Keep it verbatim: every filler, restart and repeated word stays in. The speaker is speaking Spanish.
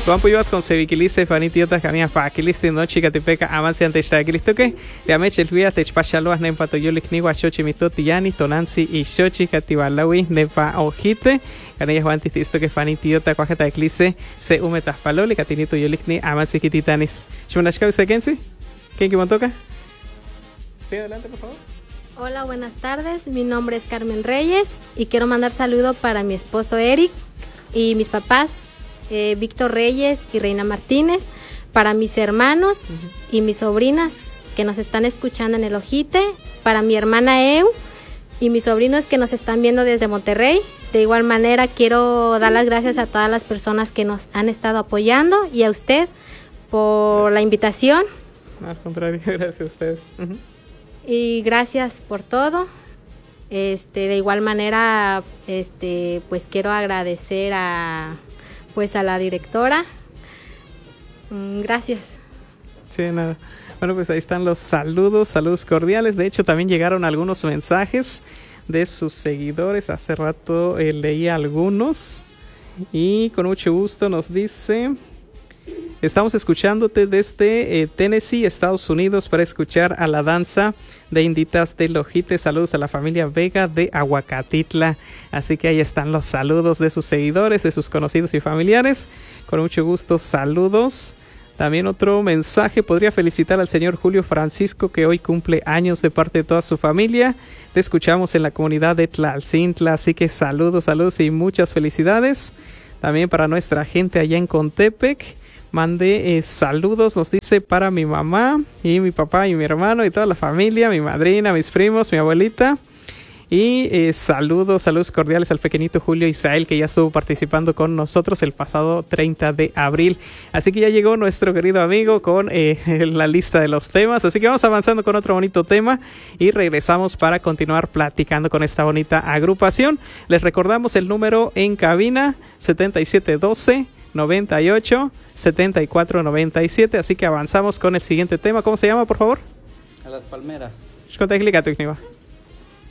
Juan Puyuat con Seviquilice, Fanitiota, Camia Paquiliste, no chica tepeca, avance ante esta Cristoque, de Amechel Vía, Techpachaloas, Nempa Toyolik, Niwa, Xochi, Mitoti, Yani, Tonansi y Xochi, Catibalawi, Nepa Ojite, Canella Juan Titisto, que Fanitiota, Cuajata de Clice, Se Humetas Paloli, Catinito Yolikni, Avance Kititanis. Chumanashka, Sequensi, ¿quién que toca? Sí, adelante, por favor. Hola, buenas tardes. Mi nombre es Carmen Reyes y quiero mandar saludo para mi esposo Eric y mis papás. Eh, Víctor Reyes y Reina Martínez, para mis hermanos uh-huh. y mis sobrinas que nos están escuchando en el Ojite, para mi hermana Eu y mis sobrinos que nos están viendo desde Monterrey. De igual manera quiero dar las gracias a todas las personas que nos han estado apoyando y a usted por la invitación. Al contrario, gracias a ustedes. Uh-huh. Y gracias por todo. Este, de igual manera, este, pues quiero agradecer a pues a la directora. Gracias. Sí, nada. Bueno, pues ahí están los saludos, saludos cordiales. De hecho, también llegaron algunos mensajes de sus seguidores. Hace rato eh, leí algunos. Y con mucho gusto nos dice: estamos escuchándote desde eh, Tennessee, Estados Unidos, para escuchar a la danza de Inditas del Ojite. Saludos a la familia Vega de Aguacatitla. Así que ahí están los saludos de sus seguidores, de sus conocidos y familiares. Con mucho gusto, saludos. También otro mensaje: podría felicitar al señor Julio Francisco, que hoy cumple años, de parte de toda su familia. Te escuchamos en la comunidad de Tlalcintla, así que saludos, saludos y muchas felicidades. También para nuestra gente allá en Contepec. Mande eh, saludos, nos dice, para mi mamá y mi papá y mi hermano y toda la familia, mi madrina, mis primos, mi abuelita. Y eh, saludos, saludos cordiales al pequeñito Julio Isael, que ya estuvo participando con nosotros el pasado treinta de abril. Así que ya llegó nuestro querido amigo con eh, la lista de los temas. Así que vamos avanzando con otro bonito tema y regresamos para continuar platicando con esta bonita agrupación. Les recordamos el número en cabina: setenta y siete doce noventa y ocho setenta y cuatro noventa y siete. Así que avanzamos con el siguiente tema. ¿Cómo se llama, por favor? A las palmeras. Shkonta explica tu